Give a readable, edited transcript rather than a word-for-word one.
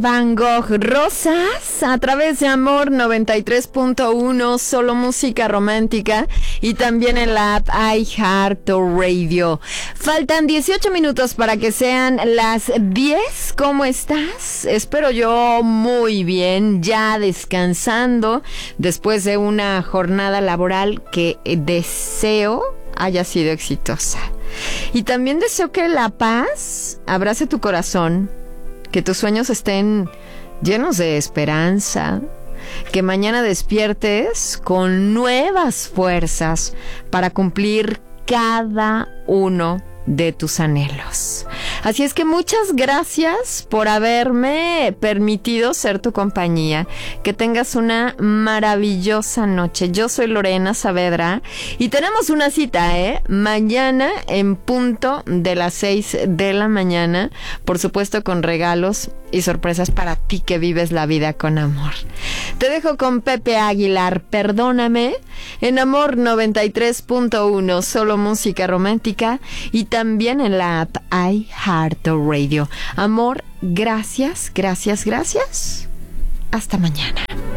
Van Gogh, Rosas, a través de Amor 93.1, solo música romántica, y también en la app iHeartRadio. Faltan 18 minutos para que sean las 10. ¿Cómo estás? Espero yo muy bien, ya descansando después de una jornada laboral que deseo haya sido exitosa. Y también deseo que la paz abrace tu corazón, que tus sueños estén llenos de esperanza, que mañana despiertes con nuevas fuerzas para cumplir cada uno de tus anhelos. Así es que muchas gracias por haberme permitido ser tu compañía. Que tengas una maravillosa noche. Yo soy Lorena Saavedra y tenemos una cita, mañana en punto de las 6 de la mañana, por supuesto con regalos y sorpresas para ti que vives la vida con amor. Te dejo con Pepe Aguilar, Perdóname, en Amor 93.1, solo música romántica, y también en la app iHeartRadio. Amor, gracias, gracias, gracias. Hasta mañana.